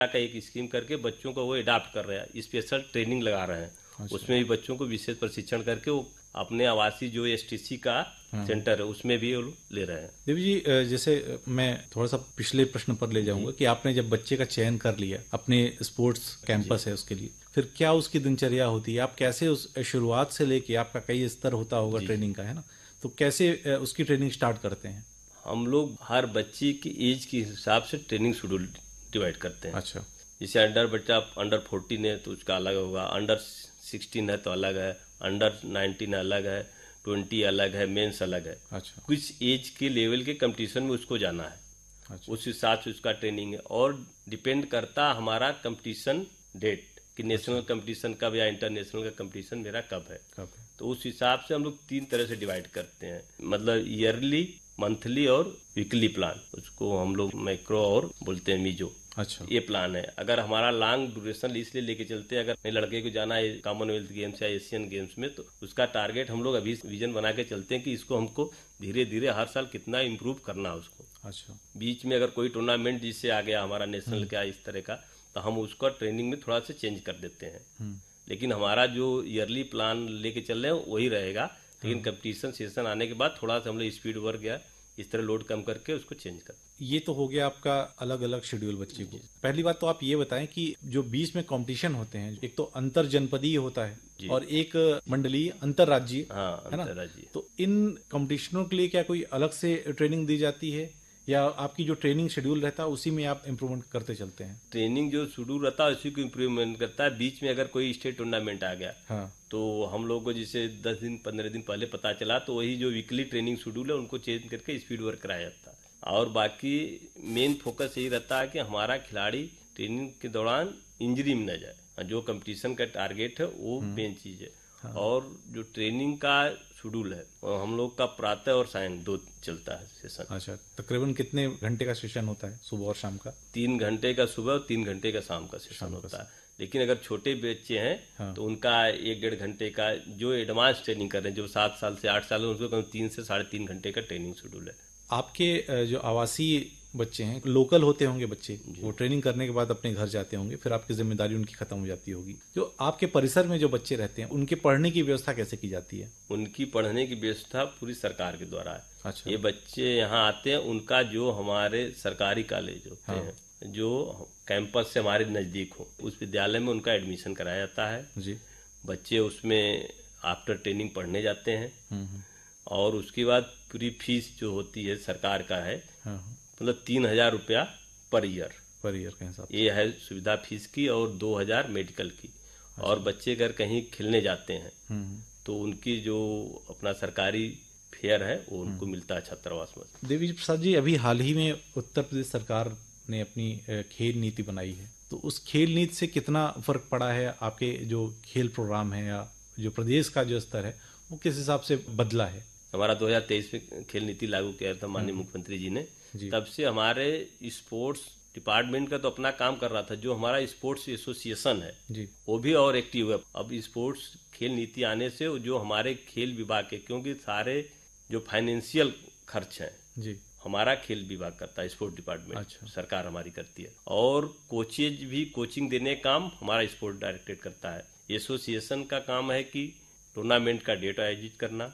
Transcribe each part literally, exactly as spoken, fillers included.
का एक स्कीम करके बच्चों को वो अडाप्ट कर रहे हैं, स्पेशल ट्रेनिंग लगा रहे हैं। अच्छा। उसमें भी बच्चों को विशेष प्रशिक्षण करके वो अपने आवासीय जो एसटीसी का सेंटर है उसमें भी वो ले रहे हैं। देवी जी, जैसे मैं थोड़ा सा पिछले प्रश्न पर ले जाऊंगा कि आपने जब बच्चे का चयन कर लिया, अपने स्पोर्ट्स कैंपस है उसके लिए, फिर क्या उसकी दिनचर्या होती है? आप कैसे उस शुरुआत से लेके, आपका कई स्तर होता होगा ट्रेनिंग का, है ना, तो कैसे उसकी ट्रेनिंग स्टार्ट करते हैं? हम लोग हर बच्चे की एज के हिसाब से ट्रेनिंग शेड्यूल डिवाइड करते हैं। अच्छा। जैसे अंडर बच्चा अंडर फोर्टीन है तो उसका अलग होगा, अंडर सिक्सटीन है तो अलग है, अंडर नाइनटीन अलग है, ट्वेंटी अलग है, मेंस अलग है। अच्छा। कुछ एज के लेवल के कंपटीशन में उसको जाना है। अच्छा। उस हिसाब से उसका ट्रेनिंग है और डिपेंड करता हमारा कंपटीशन डेट कि नेशनल अच्छा। कंपटीशन कब या इंटरनेशनल का कंपटीशन मेरा कब है। कब है तो उस हिसाब से हम लोग तीन तरह से डिवाइड करते हैं, मतलब ईयरली, मंथली और वीकली प्लान। उसको हम लोग मैक्रो और बोलते हैं मीजो। अच्छा। ये प्लान है। अगर हमारा लॉन्ग ड्यूरेशन इसलिए लेके चलते हैं, अगर लड़के को जाना है कॉमनवेल्थ गेम्स या एशियन गेम्स में, तो उसका टारगेट हम लोग अभी विजन बना के चलते हैं कि इसको हमको धीरे धीरे हर साल कितना इम्प्रूव करना है उसको। अच्छा। बीच में अगर कोई टूर्नामेंट जिससे आ गया हमारा नेशनल का इस तरह का, तो हम उसका ट्रेनिंग में थोड़ा सा चेंज कर देते हैं। लेकिन हमारा जो ईयरली प्लान लेके चल रहे हैं वही रहेगा। लेकिन कंपटीशन सेशन आने के बाद थोड़ा सा हम लोग स्पीड वर्क गया, इस तरह लोड कम करके उसको चेंज कर। ये तो हो गया आपका अलग अलग शेड्यूल बच्चे को। पहली बात तो आप ये बताएं कि जो बीच में कंपटीशन होते हैं, एक तो अंतर जनपदीय होता है और एक मंडलीय अंतरराज्यीय, हाँ, है ना? अंतरराज्यीय। तो इन कंपटीशनों के लिए क्या कोई अलग से ट्रेनिंग दी जाती है या आपकी जो ट्रेनिंग शेड्यूल रहता है उसी में आप इम्प्रूवमेंट करते चलते हैं? ट्रेनिंग जो शेड्यूल रहता है उसी को इम्प्रूवमेंट करता है। बीच में अगर कोई स्टेट टूर्नामेंट आ गया, हाँ, तो हम लोग को जैसे दस दिन पंद्रह दिन पहले पता चला तो वही जो वीकली ट्रेनिंग शेड्यूल है उनको चेंज करके स्पीड वर्क कराया जाता है। और बाकी मेन फोकस यही रहता है कि हमारा खिलाड़ी ट्रेनिंग के दौरान इंजरी में न जाए। जो कंपटीशन का टारगेट है वो मेन चीज़ है। हाँ। और जो ट्रेनिंग का शेड्यूल है हम लोग का प्रातः और सायं दो चलता है सेशन। अच्छा, तकरीबन कितने घंटे का सेशन होता है, सुबह और शाम का? तीन घंटे का सुबह और तीन घंटे का शाम का सेशन होता है। लेकिन अगर छोटे बच्चे हैं, हाँ, तो उनका एक डेढ़ घंटे का, जो एडवांस ट्रेनिंग कर रहे हैं, जो सात साल से आठ साल है, उनको तीन से साढ़े तीन घंटे का ट्रेनिंग शेड्यूल है। आपके जो आवासीय बच्चे हैं, लोकल होते होंगे बच्चे, वो ट्रेनिंग करने के बाद अपने घर जाते होंगे, फिर आपकी जिम्मेदारी उनकी खत्म हो जाती होगी। जो आपके परिसर में जो बच्चे रहते हैं उनके पढ़ने की व्यवस्था कैसे की जाती है? उनकी पढ़ने की व्यवस्था पूरी सरकार के द्वारा है। अच्छा। ये बच्चे यहाँ आते हैं, उनका जो हमारे सरकारी कॉलेज होते हाँ। हैं जो कैंपस से हमारे नज़दीक हो, उस विद्यालय में उनका एडमिशन कराया जाता है जी। बच्चे उसमें आफ्टर ट्रेनिंग पढ़ने जाते हैं और उसके बाद पूरी फीस जो होती है सरकार का है, मतलब तीन हजार रुपया पर ईयर पर ईयर के हिसाब ये है सुविधा फीस की, और दो हजार मेडिकल की। अच्छा। और बच्चे अगर कहीं खेलने जाते हैं तो उनकी जो अपना सरकारी फेयर है वो उनको मिलता है छात्रावास में। देवी प्रसाद जी, अभी हाल ही में उत्तर प्रदेश सरकार ने अपनी खेल नीति बनाई है, तो उस खेल नीति से कितना फर्क पड़ा है? आपके जो खेल प्रोग्राम है या जो प्रदेश का जो स्तर है वो किस हिसाब से बदला है? हमारा दो हजार तेईस में खेल नीति लागू किया था माननीय मुख्यमंत्री जी ने। तब से हमारे स्पोर्ट्स डिपार्टमेंट का तो अपना काम कर रहा था, जो हमारा स्पोर्ट्स एसोसिएशन है जी, वो भी और एक्टिव है। अब स्पोर्ट्स खेल नीति आने से जो हमारे खेल विभाग के, क्योंकि सारे जो फाइनेंशियल खर्च हैं जी हमारा खेल विभाग करता है, स्पोर्ट्स डिपार्टमेंट। अच्छा। सरकार हमारी करती है, और कोचेज भी कोचिंग देने का काम हमारा स्पोर्ट्स डायरेक्टरेट करता है। एसोसिएशन का काम है कि टूर्नामेंट का डेट आयोजित करना,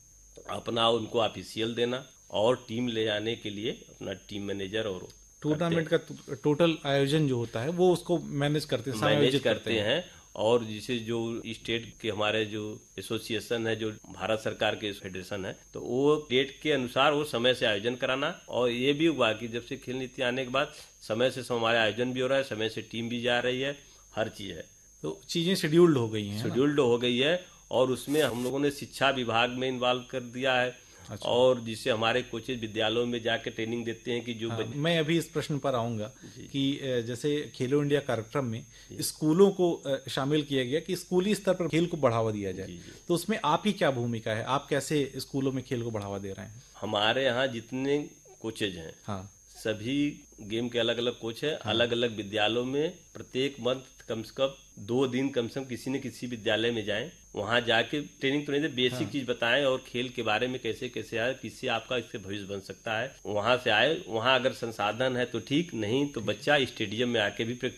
अपना उनको ऑफिशियल देना और टीम ले जाने के लिए अपना टीम मैनेजर और टूर्नामेंट का टोटल आयोजन जो होता है वो उसको मैनेज करते हैं, मैनेज करते, करते हैं, हैं। और जिसे जो स्टेट के हमारे जो एसोसिएशन है, जो भारत सरकार के फेडरेशन है, तो वो डेट के अनुसार वो समय से आयोजन कराना। और ये भी हुआ कि जब से खेल नीति आने के बाद समय से हमारे आयोजन भी हो रहा है, समय से टीम भी जा रही है, हर चीज है, तो चीजें शेड्यूल्ड हो गई हैं, शेड्यूल्ड हो गई है। और उसमें हम लोगों ने शिक्षा विभाग में इन्वॉल्व कर दिया है। अच्छा। और जिससे हमारे कोचेज विद्यालयों में जाके ट्रेनिंग देते हैं कि जो हाँ, मैं अभी इस प्रश्न पर आऊंगा कि जैसे खेलो इंडिया कार्यक्रम में स्कूलों को शामिल किया गया कि स्कूली स्तर पर खेल को बढ़ावा दिया जाए, जी, जी। तो उसमें आपकी क्या भूमिका है? आप कैसे स्कूलों में खेल को बढ़ावा दे रहे हैं? हमारे यहाँ जितने कोचेज हैं, हाँ, सभी गेम के अलग अलग कोच है। अलग अलग विद्यालयों में प्रत्येक मंथ कम से कम दो दिन कम से कम किसी न किसी विद्यालय में जाएं, वहां जाके ट्रेनिंग तो नहीं दे, बेसिक हाँ। चीज बताएं और खेल के बारे में कैसे कैसे आए, किससे आपका इससे भविष्य बन सकता है। वहां से आए, वहां अगर संसाधन है तो ठीक, नहीं तो बच्चा स्टेडियम में आके भी